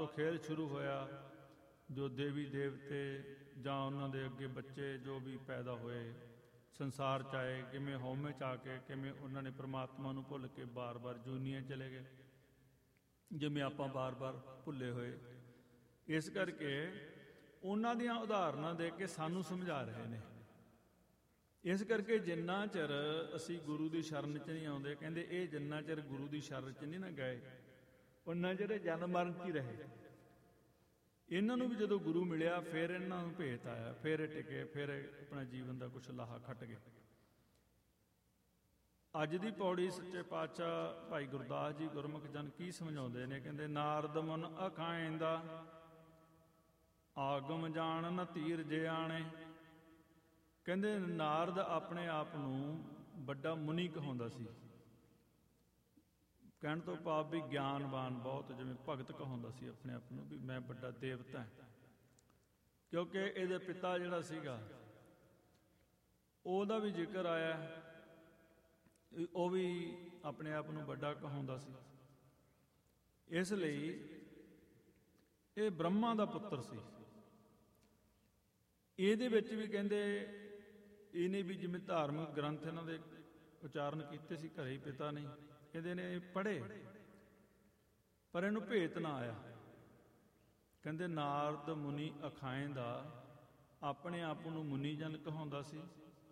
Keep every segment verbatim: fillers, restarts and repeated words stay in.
ਤੋਂ ਖੇਲ ਸ਼ੁਰੂ ਹੋਇਆ, ਜੋ ਦੇਵੀ ਦੇਵਤੇ ਜਾਂ ਉਹਨਾਂ ਦੇ ਅੱਗੇ ਬੱਚੇ ਜੋ ਵੀ ਪੈਦਾ ਹੋਏ ਸੰਸਾਰ 'ਚ ਆਏ, ਕਿਵੇਂ ਹਉਮੈ 'ਚ ਆ ਕੇ ਕਿਵੇਂ ਉਹਨਾਂ ਨੇ ਪ੍ਰਮਾਤਮਾ ਨੂੰ ਭੁੱਲ ਕੇ ਬਾਰ-ਬਾਰ ਜੂਨੀਆਂ ਚਲੇ ਗਏ, ਜਿਵੇਂ ਆਪਾਂ ਬਾਰ-ਬਾਰ ਭੁੱਲੇ ਹੋਏ। ਇਸ ਕਰਕੇ ਉਹਨਾਂ ਦੀਆਂ ਉਦਾਹਰਨਾਂ ਦੇ ਕੇ ਸਾਨੂੰ ਸਮਝਾ ਰਹੇ ਨੇ। ਇਸ ਕਰਕੇ ਜਿੰਨਾ ਚਿਰ ਅਸੀਂ ਗੁਰੂ ਦੀ ਸ਼ਰਨ 'ਚ ਨਹੀਂ ਆਉਂਦੇ, ਕਹਿੰਦੇ ਇਹ ਜਿੰਨਾ ਚਿਰ ਗੁਰੂ ਦੀ ਸ਼ਰਨ 'ਚ ਨਹੀਂ ਨਾ ਗਏ, ਉਹਨਾਂ ਚਿਰ ਜਨਮ ਮਰਨ 'ਚ ਹੀ ਰਹੇ। ਇਹਨਾਂ ਨੂੰ ਵੀ ਜਦੋਂ ਗੁਰੂ ਮਿਲਿਆ ਫਿਰ ਇਹਨਾਂ ਨੂੰ ਭੇਤ ਆਇਆ, ਫਿਰ ਇਹ ਟਿਕੇ, ਫਿਰ ਆਪਣਾ ਜੀਵਨ ਦਾ ਕੁਛ ਲਾਹਾ ਖੱਟ ਗਏ। ਅੱਜ ਦੀ ਪੌੜੀ ਸੱਚੇ ਪਾਤਸ਼ਾਹ ਭਾਈ ਗੁਰਦਾਸ ਜੀ ਗੁਰਮੁਖ ਜਨ ਕੀ ਸਮਝਾਉਂਦੇ ਨੇ? ਕਹਿੰਦੇ ਨਾਰਦ ਮਨ ਅਖਾਇਂਦਾ ਆਗਮ ਜਾਣ ਨ ਧੀਰਜ ਆਣੇ। ਕਹਿੰਦੇ ਨਾਰਦ ਆਪਣੇ ਆਪ ਨੂੰ ਵੱਡਾ ਮੁਨੀ ਕਹਾਉਂਦਾ ਸੀ। ਕਹਿਣ ਤੋਂ ਭਾਵ ਵੀ ਗਿਆਨਵਾਨ ਬਹੁਤ, ਜਿਵੇਂ ਭਗਤ ਕਹਾਉਂਦਾ ਸੀ ਆਪਣੇ ਆਪ ਨੂੰ ਵੀ ਮੈਂ ਵੱਡਾ ਦੇਵਤਾ ਹਾਂ। ਕਿਉਂਕਿ ਇਹਦੇ ਪਿਤਾ ਜਿਹੜਾ ਸੀਗਾ ਉਹਦਾ ਵੀ ਜ਼ਿਕਰ ਆਇਆ, ਉਹ ਵੀ ਆਪਣੇ ਆਪ ਨੂੰ ਵੱਡਾ ਕਹਾਉਂਦਾ ਸੀ। ਇਸ ਲਈ ਇਹ ਬ੍ਰਹਮਾ ਦਾ ਪੁੱਤਰ ਸੀ। ਇਹਦੇ ਵਿੱਚ ਵੀ ਕਹਿੰਦੇ ਇਹਨੇ ਵੀ ਜਿਵੇਂ ਧਾਰਮਿਕ ਗ੍ਰੰਥ ਇਹਨਾਂ ਦੇ ਉਚਾਰਨ ਕੀਤੇ ਸੀ, ਘਰੇ ਹੀ ਪਿਤਾ ਨਹੀਂ ਇਹਦੇ ਨੇ ਪੜ੍ਹੇ, ਪਰ ਇਹਨੂੰ ਭੇਤ ਨਾ ਆਇਆ। ਕਹਿੰਦੇ ਨਾਰਦ ਮੁਨੀ ਅਖਾਇਂਦਾ ਆਪਣੇ ਆਪ ਨੂੰ ਮੁਨੀ ਜਨ ਕਹਾਉਂਦਾ ਸੀ।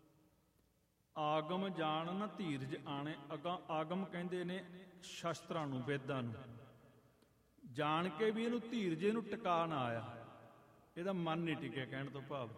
ਆਗਮ ਜਾਣ ਨਾ ਧੀਰਜ ਆਣੇ। ਅਗਾ ਆਗਮ ਕਹਿੰਦੇ ਨੇ ਸ਼ਸਤਰਾਂ ਨੂੰ, ਵੇਦਾਂ ਨੂੰ, ਜਾਣ ਕੇ ਵੀ ਇਹਨੂੰ ਧੀਰਜ, ਇਹਨੂੰ ਟਿਕਾ ਨਾ ਆਇਆ, ਇਹਦਾ ਮਨ ਨਹੀਂ ਟਿਕਿਆ। ਕਹਿਣ ਤੋਂ ਭਾਵ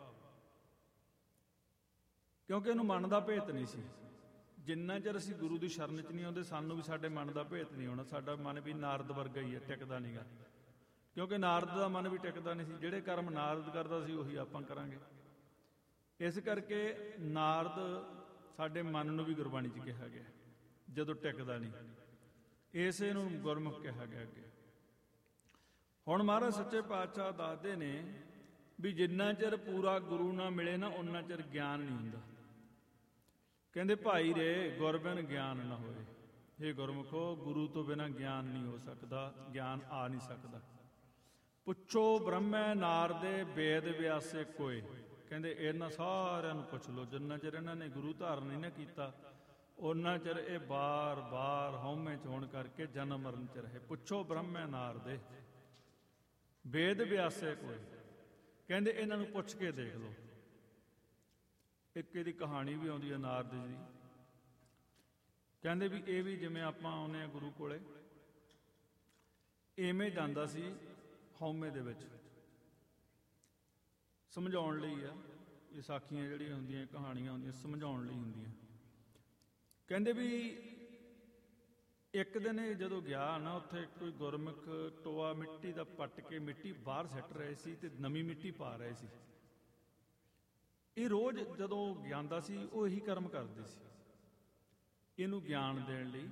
ਕਿਉਂਕਿ ਇਹਨੂੰ ਮਨ ਦਾ ਭੇਤ ਨਹੀਂ ਸੀ। ਜਿੰਨਾ ਚਿਰ ਅਸੀਂ ਗੁਰੂ ਦੀ ਸ਼ਰਨ 'ਚ ਨਹੀਂ ਆਉਂਦੇ, ਸਾਨੂੰ ਵੀ ਸਾਡੇ ਮਨ ਦਾ ਭੇਤ ਨਹੀਂ ਹੋਣਾ। ਸਾਡਾ ਮਨ ਵੀ ਨਾਰਦ ਵਰਗਾ ਹੀ ਹੈ, ਟਿਕਦਾ ਨਹੀਂ ਗਾ। ਕਿਉਂਕਿ ਨਾਰਦ ਦਾ ਮਨ ਵੀ ਟਿਕਦਾ ਨਹੀਂ ਸੀ। ਜਿਹੜੇ ਕਰਮ ਨਾਰਦ ਕਰਦਾ ਸੀ ਉਹੀ ਆਪਾਂ ਕਰਾਂਗੇ। ਇਸ ਕਰਕੇ ਨਾਰਦ ਸਾਡੇ ਮਨ ਨੂੰ ਵੀ ਗੁਰਬਾਣੀ 'ਚ ਕਿਹਾ ਗਿਆ ਜਦੋਂ ਟਿਕਦਾ ਨਹੀਂ, ਇਸੇ ਨੂੰ ਗੁਰਮੁਖ ਕਿਹਾ ਗਿਆ ਅੱਗੇ। ਹੁਣ ਮਹਾਰਾਜ ਸੱਚੇ ਪਾਤਸ਼ਾਹ ਦੱਸਦੇ ਨੇ ਵੀ ਜਿੰਨਾ ਚਿਰ ਪੂਰਾ ਗੁਰੂ ਨਾ ਮਿਲੇ ਨਾ, ਉਹਨਾਂ ਚਿਰ ਗਿਆਨ ਨਹੀਂ ਹੁੰਦਾ। ਕਹਿੰਦੇ ਭਾਈ ਰੇ ਗੁਰ ਬਿਨ ਗਿਆਨ ਨਾ ਹੋਏ। ਇਹ ਗੁਰਮੁਖੋ, ਗੁਰੂ ਤੋਂ ਬਿਨਾਂ ਗਿਆਨ ਨਹੀਂ ਹੋ ਸਕਦਾ, ਗਿਆਨ ਆ ਨਹੀਂ ਸਕਦਾ। ਪੁੱਛੋ ਬ੍ਰਹਮੈ ਨਾਰਦੇ ਵੇਦ ਵਿਆਸੇ ਕੋਏ। ਕਹਿੰਦੇ ਇਹਨਾਂ ਸਾਰਿਆਂ ਨੂੰ ਪੁੱਛ ਲਓ, ਜਿੰਨਾ ਚਿਰ ਇਹਨਾਂ ਨੇ ਗੁਰੂ ਧਾਰਨ ਨਹੀਂ ਨਾ ਕੀਤਾ, ਉਹਨਾਂ ਚਿਰ ਇਹ ਬਾਰ ਬਾਰ ਹਉਮੈ 'ਚ ਹੋਣ ਕਰਕੇ ਜਨਮ ਮਰਨ 'ਚ ਰਹੇ। ਪੁੱਛੋ ਬ੍ਰਹਮੈ ਨਾਰਦੇ ਵੇਦ ਵਿਆਸੇ ਕੋਏ। ਕਹਿੰਦੇ ਇਹਨਾਂ ਨੂੰ ਪੁੱਛ ਕੇ ਦੇਖ ਲਓ। ਇੱਕ ਇਹਦੀ ਕਹਾਣੀ ਵੀ ਆਉਂਦੀ ਹੈ ਨਾਰਦ ਜੀ। ਕਹਿੰਦੇ ਵੀ ਇਹ ਵੀ ਜਿਵੇਂ ਆਪਾਂ ਆਉਂਦੇ ਹਾਂ ਗੁਰੂ ਕੋਲੇ, ਇਵੇਂ ਜਾਂਦਾ ਸੀ ਹਉਮੈ ਦੇ ਵਿੱਚ। ਸਮਝਾਉਣ ਲਈ ਆ ਇਹ ਸਾਖੀਆਂ ਜਿਹੜੀਆਂ ਹੁੰਦੀਆਂ, ਕਹਾਣੀਆਂ ਹੁੰਦੀਆਂ, ਸਮਝਾਉਣ ਲਈ ਹੁੰਦੀਆਂ। ਕਹਿੰਦੇ ਵੀ ਇੱਕ ਦਿਨ ਇਹ ਜਦੋਂ ਗਿਆ ਨਾ, ਉੱਥੇ ਕੋਈ ਗੁਰਮੁਖ ਟੋਆ ਮਿੱਟੀ ਦਾ ਪੱਟ ਕੇ ਮਿੱਟੀ ਬਾਹਰ ਸਿੱਟ ਰਹੇ ਸੀ ਤੇ ਨਵੀਂ ਮਿੱਟੀ ਪਾ ਰਹੇ ਸੀ। ਇਹ ਰੋਜ਼ ਜਦੋਂ ਜਾਂਦਾ ਸੀ ਉਹ ਇਹੀ ਕਰਮ ਕਰਦੇ ਸੀ, ਇਹਨੂੰ ਗਿਆਨ ਦੇਣ ਲਈ।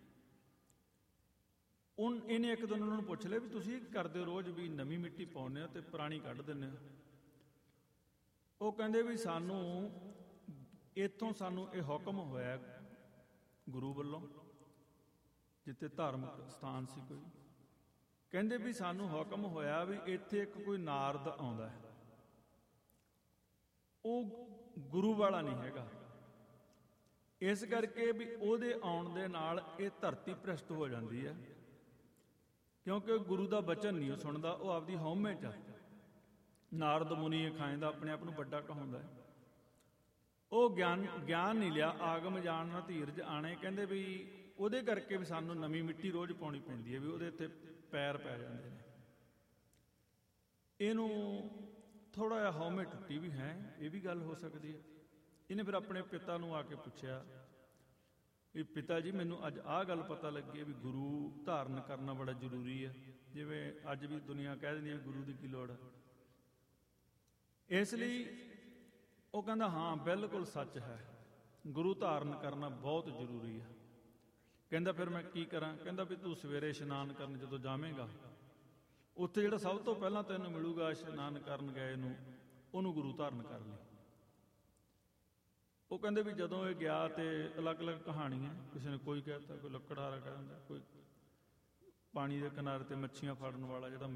ਉਨ ਇਹਨੇ ਇੱਕ ਦਿਨ ਉਹਨਾਂ ਨੂੰ ਪੁੱਛ ਲਿਆ ਵੀ ਤੁਸੀਂ ਕੀ ਕਰਦੇ ਹੋ ਰੋਜ਼, ਵੀ ਨਵੀਂ ਮਿੱਟੀ ਪਾਉਂਦੇ ਹੋ ਤੇ ਪੁਰਾਣੀ ਕੱਢ ਦਿੰਦੇ ਹੋ। ਉਹ ਕਹਿੰਦੇ ਵੀ ਸਾਨੂੰ ਇੱਥੋਂ ਸਾਨੂੰ ਇਹ ਹੁਕਮ ਹੋਇਆ ਗੁਰੂ ਵੱਲੋਂ, ਜਿੱਥੇ ਧਾਰਮਿਕ ਸਥਾਨ ਸੀ ਕੋਈ। ਕਹਿੰਦੇ ਵੀ ਸਾਨੂੰ ਹੁਕਮ ਹੋਇਆ ਵੀ ਇੱਥੇ ਇੱਕ ਕੋਈ ਨਾਰਦ ਆਉਂਦਾ ਹੈ, ਉਹ ਗੁਰੂ ਵਾਲਾ ਨਹੀਂ ਹੈਗਾ। ਇਸ ਕਰਕੇ ਵੀ ਉਹਦੇ ਆਉਣ ਦੇ ਨਾਲ ਇਹ ਧਰਤੀ ਭ੍ਰਿਸ਼ਟ ਹੋ ਜਾਂਦੀ ਹੈ, ਕਿਉਂਕਿ ਗੁਰੂ ਦਾ ਬਚਨ ਨਹੀਂ ਉਹ ਸੁਣਦਾ, ਉਹ ਆਪਦੀ ਹਉਮੈ 'ਚ। ਨਾਰਦ ਮੁਨੀ ਅਖਾਇਂਦਾ ਆਪਣੇ ਆਪ ਨੂੰ ਵੱਡਾ ਕਹਾਉਂਦਾ ਹੈ। ਉਹ ਗਿਆਨ ਗਿਆਨ ਨਹੀਂ ਲਿਆ। ਆਗਮ ਜਾਣ ਨਾ ਧੀਰਜ ਆਣੇ। ਕਹਿੰਦੇ ਵੀ ਉਹਦੇ ਕਰਕੇ ਵੀ ਸਾਨੂੰ ਨਵੀਂ ਮਿੱਟੀ ਰੋਜ਼ ਪਾਉਣੀ ਪੈਂਦੀ ਹੈ, ਵੀ ਉਹਦੇ ਉੱਤੇ ਪੈਰ ਪੈ ਜਾਂਦੇ ਨੇ। ਇਹਨੂੰ ਥੋੜ੍ਹਾ ਜਿਹਾ ਹਉਮੈ ਟੁੱਟੀ ਵੀ ਹੈ, ਇਹ ਵੀ ਗੱਲ ਹੋ ਸਕਦੀ ਹੈ। ਇਹਨੇ ਫਿਰ ਆਪਣੇ ਪਿਤਾ ਨੂੰ ਆ ਕੇ ਪੁੱਛਿਆ ਵੀ ਪਿਤਾ ਜੀ ਮੈਨੂੰ ਅੱਜ ਆਹ ਗੱਲ ਪਤਾ ਲੱਗੀ ਹੈ ਵੀ ਗੁਰੂ ਧਾਰਨ ਕਰਨਾ ਬੜਾ ਜ਼ਰੂਰੀ ਹੈ, ਜਿਵੇਂ ਅੱਜ ਵੀ ਦੁਨੀਆ ਕਹਿ ਦਿੰਦੀ ਹੈ ਗੁਰੂ ਦੀ ਕੀ ਲੋੜ ਹੈ। ਇਸ ਲਈ ਉਹ ਕਹਿੰਦਾ ਹਾਂ ਬਿਲਕੁਲ ਸੱਚ ਹੈ, ਗੁਰੂ ਧਾਰਨ ਕਰਨਾ ਬਹੁਤ ਜ਼ਰੂਰੀ ਹੈ। ਕਹਿੰਦਾ ਫਿਰ ਮੈਂ ਕੀ ਕਰਾਂ? ਕਹਿੰਦਾ ਵੀ ਤੂੰ ਸਵੇਰੇ ਇਸ਼ਨਾਨ ਕਰਨ ਜਦੋਂ ਜਾਵੇਂਗਾ, ਉੱਥੇ ਜਿਹੜਾ ਸਭ ਤੋਂ ਪਹਿਲਾਂ ਤੈਨੂੰ ਮਿਲੂਗਾ ਇਸ਼ਨਾਨ ਕਰਨ ਗਏ ਨੂੰ, ਉਹਨੂੰ ਗੁਰੂ ਧਾਰਨ ਕਰ ਲਈ। ਉਹ ਕਹਿੰਦੇ ਵੀ ਜਦੋਂ ਇਹ ਗਿਆ ਤੇ ਅਲੱਗ ਅਲੱਗ ਕਹਾਣੀਆਂ, ਕਿਸੇ ਨੇ ਕੋਈ ਕਹਿ ਦਿੱਤਾ, ਕੋਈ ਲੱਕੜਹਾਰਾ ਕਹਿ ਦਿੰਦਾ, ਕੋਈ ਪਾਣੀ ਦੇ ਕਿਨਾਰੇ ਤੇ ਮੱਛੀਆਂ ਫੜਨ ਵਾਲਾ ਜਿਹੜਾ